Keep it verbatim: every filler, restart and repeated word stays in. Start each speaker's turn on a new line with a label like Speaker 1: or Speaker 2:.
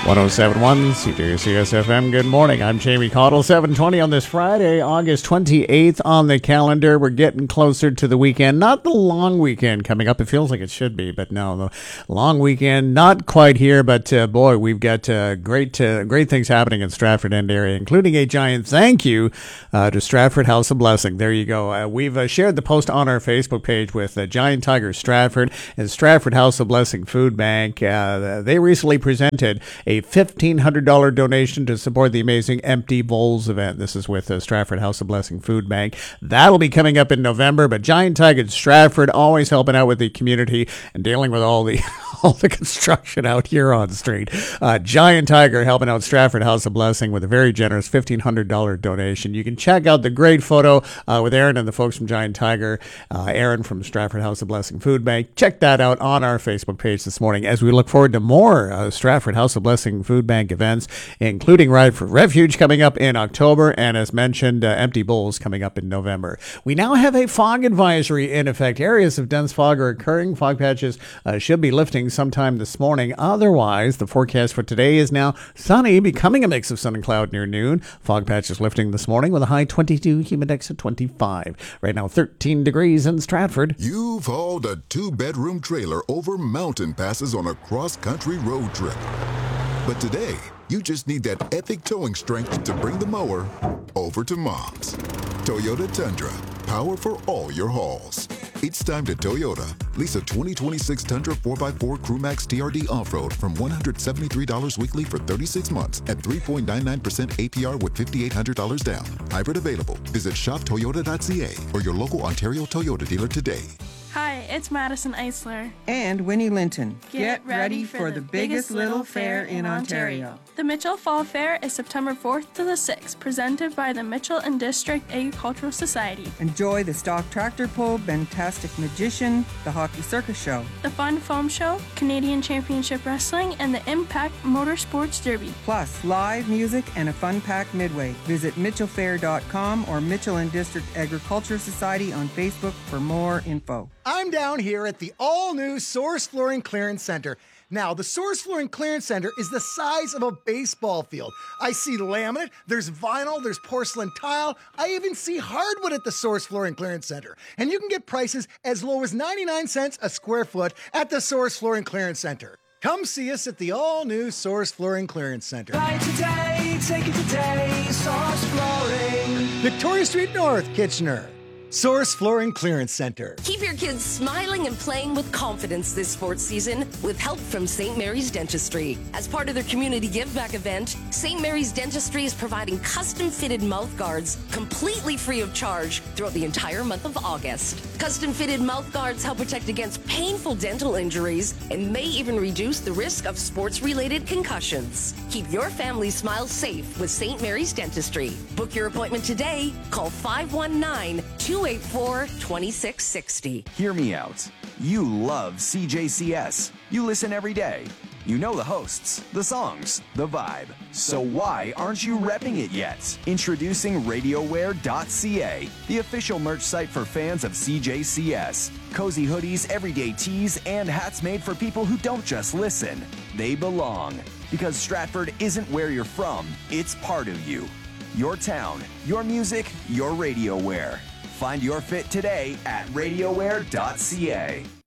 Speaker 1: one oh seven point one C J C S F M. Good morning. I'm Jamie Caudle. seven twenty on this Friday, August twenty-eighth on the calendar. We're getting closer to the weekend. Not the long weekend coming up. It feels like it should be, but no, the long weekend not quite here. But uh, boy, we've got uh, great uh, great things happening in Stratford End area, including a giant thank you uh, to Stratford House of Blessing. There you go. Uh, we've uh, shared the post on our Facebook page with uh, Giant Tiger Stratford and Stratford House of Blessing Food Bank. Uh, they recently presented a fifteen hundred dollars donation to support the amazing Empty Bowls event. This is with the Stratford House of Blessing Food Bank. That'll be coming up in November, but Giant Tiger Stratford always helping out with the community and dealing with all the all the construction out here on the street. Uh, Giant Tiger helping out Stratford House of Blessing with a very generous fifteen hundred dollars donation. You can check out the great photo uh, with Aaron and the folks from Giant Tiger, uh, Aaron from Stratford House of Blessing Food Bank. Check that out on our Facebook page this morning as we look forward to more uh, Stratford House of Blessing Food Bank events, including Ride for Refuge coming up in October, and as mentioned, uh, Empty Bowls coming up in November. We now have a fog advisory in effect. Areas of dense fog are occurring. Fog patches uh, should be lifting sometime this morning. Otherwise, the forecast for today is now sunny, becoming a mix of sun and cloud near noon. Fog patches lifting this morning with a high twenty-two, humidex at twenty-five. Right now, thirteen degrees in Stratford.
Speaker 2: You've hauled a two-bedroom trailer over mountain passes on a cross-country road trip. But today, you just need that epic towing strength to bring the mower over to Mom's. Toyota Tundra, power for all your hauls. It's time to Toyota. Lease a twenty twenty-six Tundra four by four Crewmax T R D Off-Road from one hundred seventy-three dollars weekly for thirty-six months at three point nine nine percent A P R with five thousand eight hundred dollars down. Hybrid available. Visit shop toyota dot c a or your local Ontario Toyota dealer today.
Speaker 3: Hi, it's Madison Eisler.
Speaker 4: And Winnie Linton.
Speaker 3: Get, Get ready, ready for, for the biggest little fair in Ontario. Ontario. The Mitchell Fall Fair is September fourth to the sixth, presented by the Mitchell and District Agricultural Society.
Speaker 4: Enjoy the stock tractor pull, Fantastic Magician, the Hockey Circus Show,
Speaker 3: the Fun Foam Show, Canadian Championship Wrestling, and the Impact Motorsports Derby.
Speaker 4: Plus, live music and a fun-packed midway. Visit mitchell fair dot com or Mitchell and District Agricultural Society on Facebook for more info.
Speaker 5: I'm down here at the all-new Source Flooring Clearance Center. Now, the Source Flooring Clearance Center is the size of a baseball field. I see laminate, there's vinyl, there's porcelain tile. I even see hardwood at the Source Flooring Clearance Center. And you can get prices as low as ninety-nine cents a square foot at the Source Flooring Clearance Center. Come see us at the all-new Source Flooring Clearance Center.
Speaker 6: Buy today, take it today, Source Flooring.
Speaker 5: Victoria Street North, Kitchener. Source Flooring Clearance Center.
Speaker 7: Keep your kids smiling and playing with confidence this sports season with help from Saint Mary's Dentistry. As part of their community give back event, Saint Mary's Dentistry is providing custom fitted mouth guards completely free of charge throughout the entire month of August. Custom fitted mouth guards help protect against painful dental injuries and may even reduce the risk of sports related concussions. Keep your family smile safe with Saint Mary's Dentistry. Book your appointment today. Call five one nine, two eight four, two six six zero.
Speaker 8: Hear me out. You love C J C S. You listen every day. You know the hosts, the songs, the vibe. So why aren't you repping it yet? Introducing radio wear dot c a, the official merch site for fans of C J C S. Cozy hoodies, everyday tees, and hats made for people who don't just listen. They belong. Because Stratford isn't where you're from, it's part of you. Your town, your music, your radio wear. Find your fit today at radio wear dot c a.